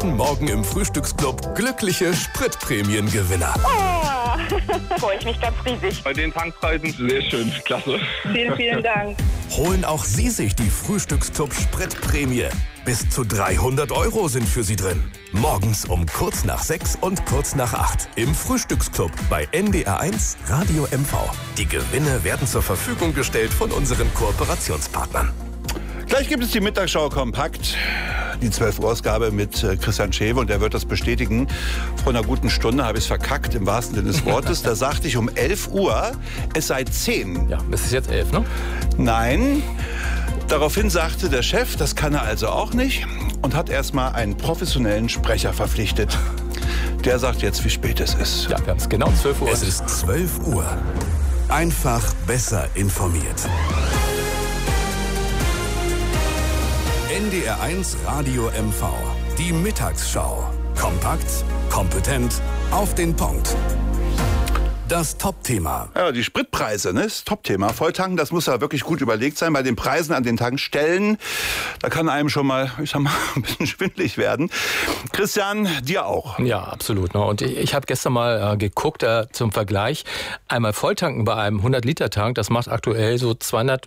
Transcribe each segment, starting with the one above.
Jeden Morgen im Frühstücksclub glückliche Spritprämiengewinner. Freue ich mich ganz riesig. Bei den Tankpreisen sehr schön, klasse. Vielen, vielen Dank. Holen auch Sie sich die Frühstücksclub Spritprämie. Bis zu 300 € sind für Sie drin. Morgens um kurz nach 6 und kurz nach 8 im Frühstücksclub bei NDR1 Radio MV. Die Gewinne werden zur Verfügung gestellt von unseren Kooperationspartnern. Gleich gibt es die Mittagsschau kompakt, die 12-Uhr-Ausgabe mit Christian Schewe, und der wird das bestätigen. Vor einer guten Stunde habe ich es verkackt, im wahrsten Sinne des Wortes. Da sagte ich um 11 Uhr, es sei 10. Ja, es ist jetzt 11, ne? Nein. Daraufhin sagte der Chef, das kann er also auch nicht, und hat erstmal einen professionellen Sprecher verpflichtet. Der sagt jetzt, wie spät es ist. Ja, wir haben es genau 12 Uhr. Es ist 12 Uhr. Einfach besser informiert. NDR1 Radio MV. Die Mittagsschau. Kompakt, kompetent, auf den Punkt. Das Top-Thema. Ja, die Spritpreise, ne, ist Top-Thema. Volltanken, das muss ja wirklich gut überlegt sein. Bei den Preisen an den Tankstellen, da kann einem schon mal, ich sag mal, ein bisschen schwindelig werden. Christian, dir auch. Ja, absolut. Und ich habe gestern mal geguckt zum Vergleich. Einmal Volltanken bei einem 100-Liter-Tank, das macht aktuell so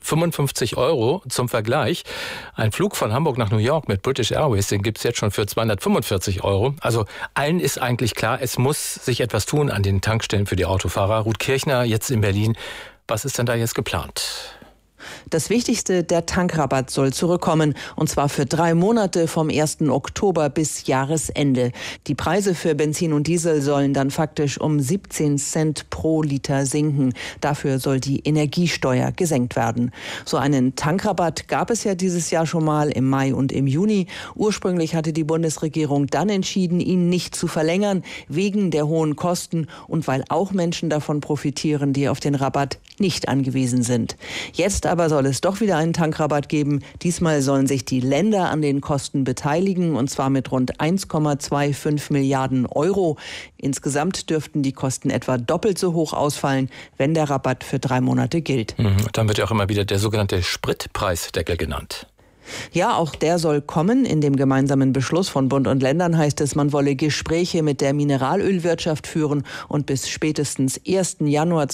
255 € zum Vergleich. Ein Flug von Hamburg nach New York mit British Airways, den gibt's jetzt schon für 245 €. Also allen ist eigentlich klar, es muss sich etwas tun an den Tankstellen für die Autofahrer. Ruth Kirchner, jetzt in Berlin. Was ist denn da jetzt geplant? Das Wichtigste, der Tankrabatt soll zurückkommen, und zwar für 3 Monate vom 1. Oktober bis Jahresende. Die Preise für Benzin und Diesel sollen dann faktisch um 17 Cent pro Liter sinken. Dafür soll die Energiesteuer gesenkt werden. So einen Tankrabatt gab es ja dieses Jahr schon mal im Mai und im Juni. Ursprünglich hatte die Bundesregierung dann entschieden, ihn nicht zu verlängern, wegen der hohen Kosten und weil auch Menschen davon profitieren, die auf den Rabatt nicht angewiesen sind. Jetzt aber soll es doch wieder einen Tankrabatt geben. Diesmal sollen sich die Länder an den Kosten beteiligen, und zwar mit rund 1,25 Milliarden €. Insgesamt dürften die Kosten etwa doppelt so hoch ausfallen, wenn der Rabatt für 3 Monate gilt. Dann wird ja auch immer wieder der sogenannte Spritpreisdeckel genannt. Ja, auch der soll kommen. In dem gemeinsamen Beschluss von Bund und Ländern heißt es, man wolle Gespräche mit der Mineralölwirtschaft führen und bis spätestens 1. Januar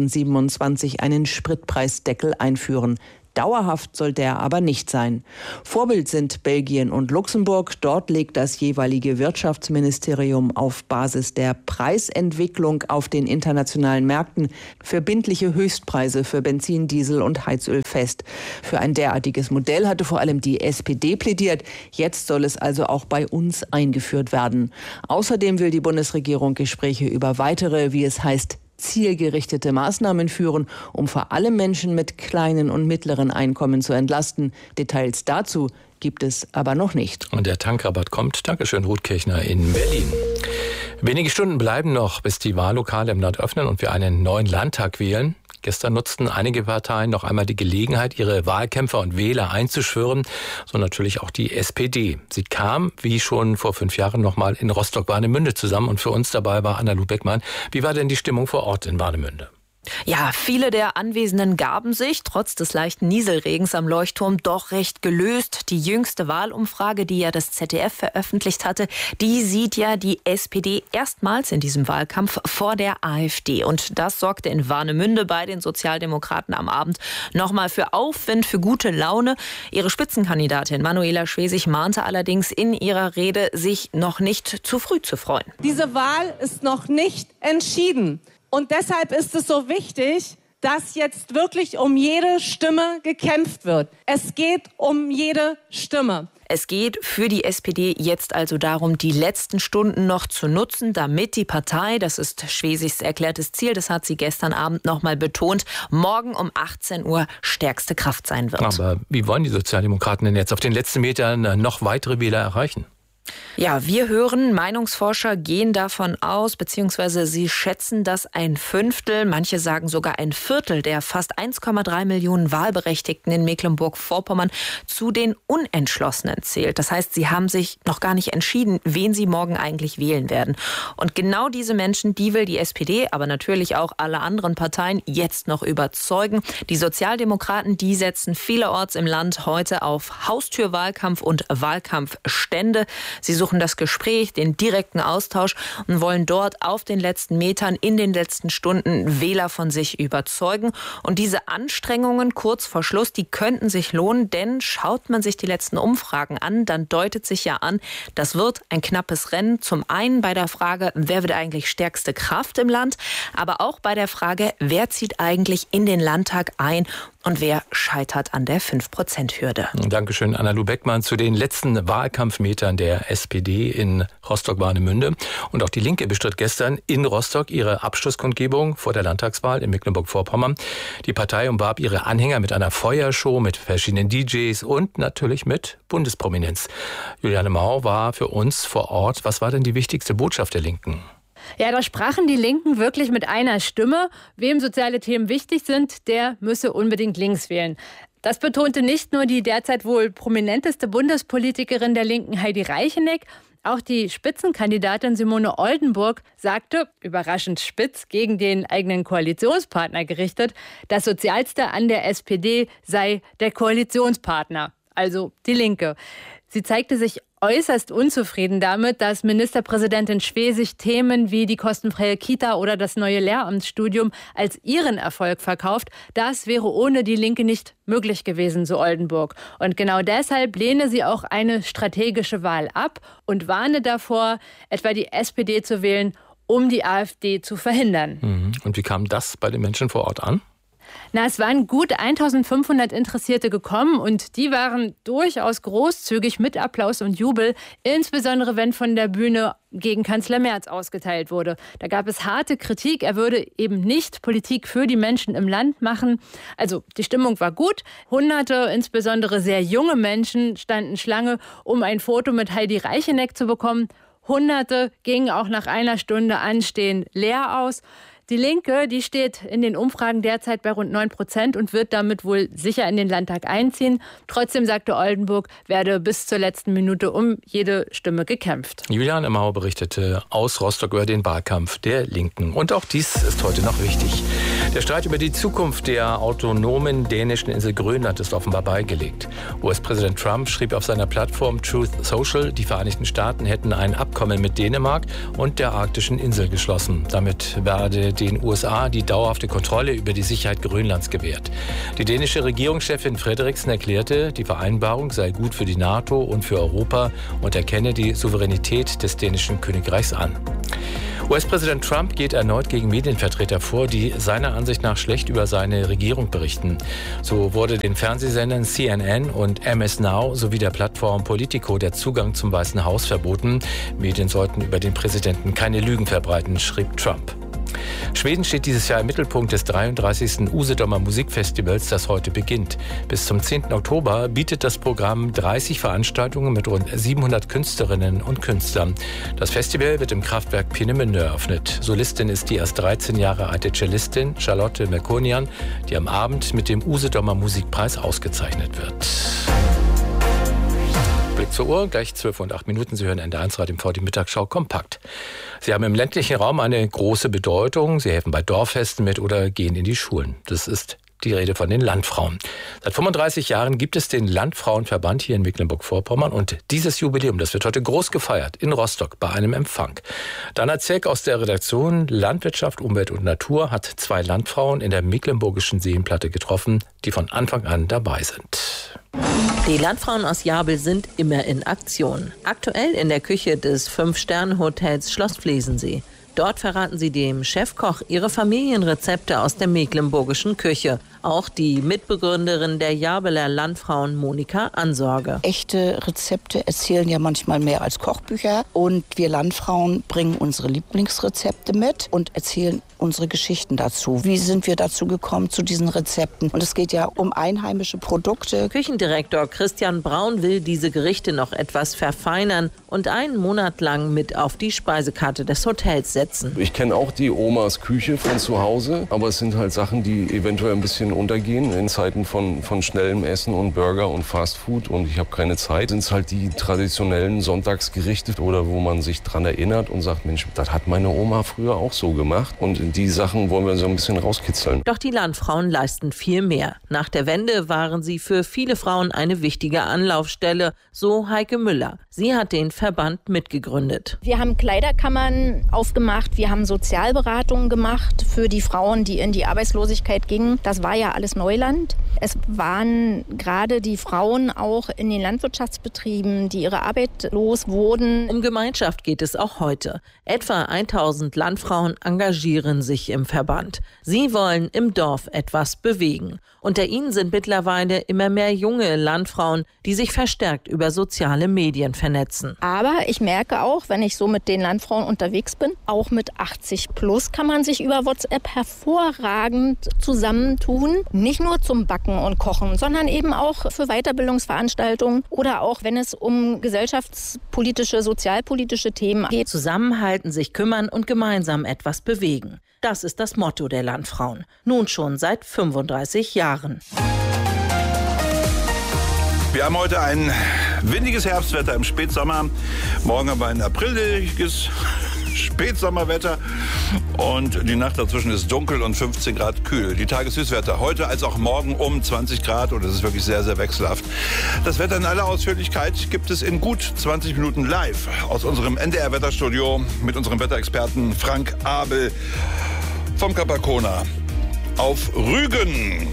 2027 einen Spritpreisdeckel einführen. Dauerhaft soll der aber nicht sein. Vorbild sind Belgien und Luxemburg. Dort legt das jeweilige Wirtschaftsministerium auf Basis der Preisentwicklung auf den internationalen Märkten verbindliche Höchstpreise für Benzin, Diesel und Heizöl fest. Für ein derartiges Modell hatte vor allem die SPD plädiert. Jetzt soll es also auch bei uns eingeführt werden. Außerdem will die Bundesregierung Gespräche über weitere, wie es heißt, zielgerichtete Maßnahmen führen, um vor allem Menschen mit kleinen und mittleren Einkommen zu entlasten. Details dazu gibt es aber noch nicht. Und der Tankrabatt kommt. Dankeschön, Ruth Kirchner in Berlin. Wenige Stunden bleiben noch, bis die Wahllokale im Land öffnen und wir einen neuen Landtag wählen. Gestern nutzten einige Parteien noch einmal die Gelegenheit, ihre Wahlkämpfer und Wähler einzuschwören, so natürlich auch die SPD. Sie kam, wie schon vor 5 Jahren, noch mal in Rostock-Warnemünde zusammen, und für uns dabei war Anna Ludbeckmann. Wie war denn die Stimmung vor Ort in Warnemünde? Ja, viele der Anwesenden gaben sich, trotz des leichten Nieselregens am Leuchtturm, doch recht gelöst. Die jüngste Wahlumfrage, die ja das ZDF veröffentlicht hatte, die sieht ja die SPD erstmals in diesem Wahlkampf vor der AfD. Und das sorgte in Warnemünde bei den Sozialdemokraten am Abend nochmal für Aufwind, für gute Laune. Ihre Spitzenkandidatin Manuela Schwesig mahnte allerdings in ihrer Rede, sich noch nicht zu früh zu freuen. Diese Wahl ist noch nicht entschieden. Und deshalb ist es so wichtig, dass jetzt wirklich um jede Stimme gekämpft wird. Es geht um jede Stimme. Es geht für die SPD jetzt also darum, die letzten Stunden noch zu nutzen, damit die Partei, das ist Schwesigs erklärtes Ziel, das hat sie gestern Abend noch mal betont, morgen um 18 Uhr stärkste Kraft sein wird. Aber wie wollen die Sozialdemokraten denn jetzt auf den letzten Metern noch weitere Wähler erreichen? Ja, wir hören, Meinungsforscher gehen davon aus, beziehungsweise sie schätzen, dass 1/5, manche sagen sogar 1/4 der fast 1,3 Millionen Wahlberechtigten in Mecklenburg-Vorpommern zu den Unentschlossenen zählt. Das heißt, sie haben sich noch gar nicht entschieden, wen sie morgen eigentlich wählen werden. Und genau diese Menschen, die will die SPD, aber natürlich auch alle anderen Parteien jetzt noch überzeugen. Die Sozialdemokraten, die setzen vielerorts im Land heute auf Haustürwahlkampf und Wahlkampfstände. Sie suchen das Gespräch, den direkten Austausch und wollen dort auf den letzten Metern, in den letzten Stunden Wähler von sich überzeugen. Und diese Anstrengungen kurz vor Schluss, die könnten sich lohnen, denn schaut man sich die letzten Umfragen an, dann deutet sich ja an, das wird ein knappes Rennen. Zum einen bei der Frage, wer wird eigentlich stärkste Kraft im Land, aber auch bei der Frage, wer zieht eigentlich in den Landtag ein und wer scheitert an der 5%-Hürde. Dankeschön, Anna-Lu Beckmann, zu den letzten Wahlkampfmetern der SPD in Rostock-Warnemünde. Und auch die Linke bestritt gestern in Rostock ihre Abschlusskundgebung vor der Landtagswahl in Mecklenburg-Vorpommern. Die Partei umwarb ihre Anhänger mit einer Feuershow, mit verschiedenen DJs und natürlich mit Bundesprominenz. Juliane Mau war für uns vor Ort. Was war denn die wichtigste Botschaft der Linken? Ja, da sprachen die Linken wirklich mit einer Stimme. Wem soziale Themen wichtig sind, der müsse unbedingt links wählen. Das betonte nicht nur die derzeit wohl prominenteste Bundespolitikerin der Linken, Heidi Reicheneck. Auch die Spitzenkandidatin Simone Oldenburg sagte, überraschend spitz gegen den eigenen Koalitionspartner gerichtet, das Sozialste an der SPD sei der Koalitionspartner, also die Linke. Sie zeigte sich äußerst unzufrieden damit, dass Ministerpräsidentin Schwesig Themen wie die kostenfreie Kita oder das neue Lehramtsstudium als ihren Erfolg verkauft. Das wäre ohne die Linke nicht möglich gewesen, so Oldenburg. Und genau deshalb lehne sie auch eine strategische Wahl ab und warne davor, etwa die SPD zu wählen, um die AfD zu verhindern. Und wie kam das bei den Menschen vor Ort an? Na, es waren gut 1500 Interessierte gekommen und die waren durchaus großzügig mit Applaus und Jubel, insbesondere wenn von der Bühne gegen Kanzler Merz ausgeteilt wurde. Da gab es harte Kritik, er würde eben nicht Politik für die Menschen im Land machen. Also die Stimmung war gut. Hunderte, insbesondere sehr junge Menschen, standen Schlange, um ein Foto mit Heidi Reicheneck zu bekommen. Hunderte gingen auch nach einer Stunde Anstehen leer aus. Die Linke, die steht in den Umfragen derzeit bei rund 9% und wird damit wohl sicher in den Landtag einziehen. Trotzdem, sagte Oldenburg, werde bis zur letzten Minute um jede Stimme gekämpft. Juliane Mau berichtete aus Rostock über den Wahlkampf der Linken. Und auch dies ist heute noch wichtig. Der Streit über die Zukunft der autonomen dänischen Insel Grönland ist offenbar beigelegt. US-Präsident Trump schrieb auf seiner Plattform Truth Social, die Vereinigten Staaten hätten ein Abkommen mit Dänemark und der arktischen Insel geschlossen. Damit werde den USA die dauerhafte Kontrolle über die Sicherheit Grönlands gewährt. Die dänische Regierungschefin Frederiksen erklärte, die Vereinbarung sei gut für die NATO und für Europa und erkenne die Souveränität des dänischen Königreichs an. US-Präsident Trump geht erneut gegen Medienvertreter vor, die seiner Ansicht nach schlecht über seine Regierung berichten. So wurde den Fernsehsendern CNN und MS Now sowie der Plattform Politico der Zugang zum Weißen Haus verboten. Medien sollten über den Präsidenten keine Lügen verbreiten, schrieb Trump. Schweden steht dieses Jahr im Mittelpunkt des 33. Usedomer Musikfestivals, das heute beginnt. Bis zum 10. Oktober bietet das Programm 30 Veranstaltungen mit rund 700 Künstlerinnen und Künstlern. Das Festival wird im Kraftwerk Peenemünde eröffnet. Solistin ist die erst 13 Jahre alte Cellistin Charlotte Melkonian, die am Abend mit dem Usedomer Musikpreis ausgezeichnet wird. Blick zur Uhr, gleich 12:08. Sie hören NDR1 Radio TV, die Mittagsschau kompakt. Sie haben im ländlichen Raum eine große Bedeutung. Sie helfen bei Dorffesten mit oder gehen in die Schulen. Das ist die Rede von den Landfrauen. Seit 35 Jahren gibt es den Landfrauenverband hier in Mecklenburg-Vorpommern und dieses Jubiläum, das wird heute groß gefeiert in Rostock bei einem Empfang. Dana Zirk aus der Redaktion Landwirtschaft, Umwelt und Natur hat 2 Landfrauen in der mecklenburgischen Seenplatte getroffen, die von Anfang an dabei sind. Die Landfrauen aus Jabel sind immer in Aktion. Aktuell in der Küche des 5-Sterne-Hotels Schloss Flesensee. Dort verraten sie dem Chefkoch ihre Familienrezepte aus der mecklenburgischen Küche. Auch die Mitbegründerin der Jabeler Landfrauen Monika Ansorge. Echte Rezepte erzählen ja manchmal mehr als Kochbücher. Und wir Landfrauen bringen unsere Lieblingsrezepte mit und erzählen unsere Geschichten dazu. Wie sind wir dazu gekommen, zu diesen Rezepten? Und es geht ja um einheimische Produkte. Küchendirektor Christian Braun will diese Gerichte noch etwas verfeinern und einen Monat lang mit auf die Speisekarte des Hotels setzen. Ich kenne auch die Omas Küche von zu Hause, aber es sind halt Sachen, die eventuell ein bisschen untergehen in Zeiten von schnellem Essen und Burger und Fastfood und ich habe keine Zeit. Sind es halt die traditionellen Sonntagsgerichte oder wo man sich dran erinnert und sagt, Mensch, das hat meine Oma früher auch so gemacht und Und die Sachen wollen wir so ein bisschen rauskitzeln. Doch die Landfrauen leisten viel mehr. Nach der Wende waren sie für viele Frauen eine wichtige Anlaufstelle, so Heike Müller. Sie hat den Verband mitgegründet. Wir haben Kleiderkammern aufgemacht, wir haben Sozialberatungen gemacht für die Frauen, die in die Arbeitslosigkeit gingen. Das war ja alles Neuland. Es waren gerade die Frauen auch in den Landwirtschaftsbetrieben, die ihre Arbeit los wurden. Um Gemeinschaft geht es auch heute. Etwa 1000 Landfrauen engagieren sich im Verband. Sie wollen im Dorf etwas bewegen. Unter ihnen sind mittlerweile immer mehr junge Landfrauen, die sich verstärkt über soziale Medien vernetzen. Aber ich merke auch, wenn ich so mit den Landfrauen unterwegs bin, auch mit 80 plus kann man sich über WhatsApp hervorragend zusammentun. Nicht nur zum Backen und Kochen, sondern eben auch für Weiterbildungsveranstaltungen oder auch wenn es um gesellschaftspolitische, sozialpolitische Themen geht. Zusammenhalten, sich kümmern und gemeinsam etwas bewegen. Das ist das Motto der Landfrauen. Nun schon seit 35 Jahren. Wir haben heute ein windiges Herbstwetter im Spätsommer. Morgen haben wir ein apriliges Spätsommerwetter. Und die Nacht dazwischen ist dunkel und 15 Grad kühl. Die Tagessüßwetter heute als auch morgen um 20 Grad. Und es ist wirklich sehr, sehr wechselhaft. Das Wetter in aller Ausführlichkeit gibt es in gut 20 Minuten live aus unserem NDR-Wetterstudio mit unserem Wetterexperten Frank Abel vom Capacona auf Rügen.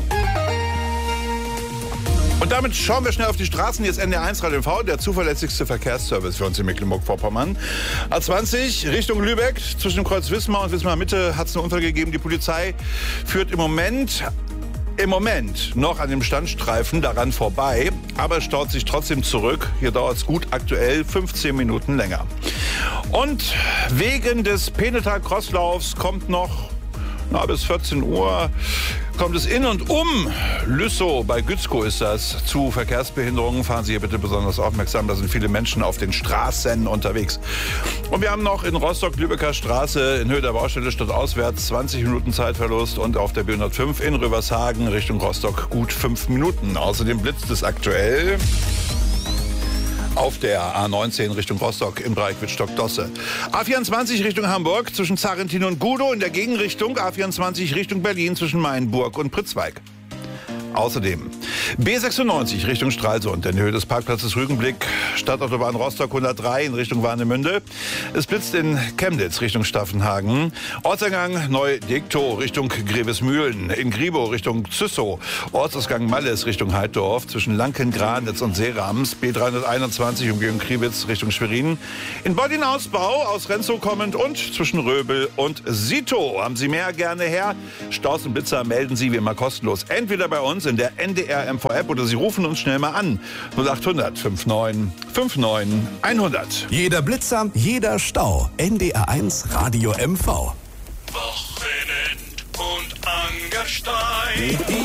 Und damit schauen wir schnell auf die Straßen. Hier ist NDR1 Radio MV, der zuverlässigste Verkehrsservice für uns in Mecklenburg-Vorpommern. A20 Richtung Lübeck, zwischen dem Kreuz Wismar und Wismar Mitte hat es einen Unfall gegeben. Die Polizei führt im Moment noch an dem Standstreifen daran vorbei, aber staut sich trotzdem zurück. Hier dauert es gut aktuell 15 Minuten länger. Und wegen des Penetal-Crosslaufs kommt noch bis 14 Uhr kommt es in und um Lüssow, bei Gützkow ist das, zu Verkehrsbehinderungen. Fahren Sie hier bitte besonders aufmerksam, da sind viele Menschen auf den Straßen unterwegs. Und wir haben noch in Rostock-Lübecker Straße in Höhe der Baustelle stadtauswärts 20 Minuten Zeitverlust und auf der B105 in Rövershagen Richtung Rostock gut 5 Minuten. Außerdem blitzt es aktuell auf der A19 Richtung Rostock im Bereich Wittstock-Dosse. A24 Richtung Hamburg zwischen Zarrentin und Gudow, in der Gegenrichtung A24 Richtung Berlin zwischen Mainburg und Pritzwalk. Außerdem B96 Richtung Stralsund, in Höhe des Parkplatzes Rügenblick, Stadtautobahn Rostock 103 in Richtung Warnemünde. Es blitzt in Chemnitz Richtung Staffenhagen. Ortseingang Neu-Dektow Richtung Grevesmühlen. In Gribow Richtung Züssow. Ortsausgang Malles Richtung Heiddorf. Zwischen Lanken, Granitz und Seerams. B321 Umgehung Kriwitz Richtung Schwerin. In Boddin-Ausbau aus Renzow kommend und zwischen Röbel und Sito. Haben Sie mehr, gerne her. Staus und Blitzer melden Sie wie immer kostenlos. Entweder bei uns in der NDR MV-App oder Sie rufen uns schnell mal an. 0800 59 59 100. Jeder Blitzer, jeder Stau. NDR1 Radio MV. Wochenend und Angerstein. Die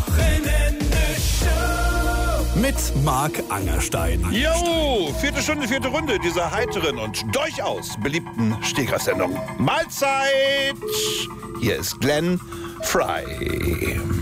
Wochenende-Show. Mit Marc Angerstein. Jo, 4. Stunde, 4. Runde dieser heiteren und durchaus beliebten Stegreifsendung. Mahlzeit! Hier ist Glenn Frey.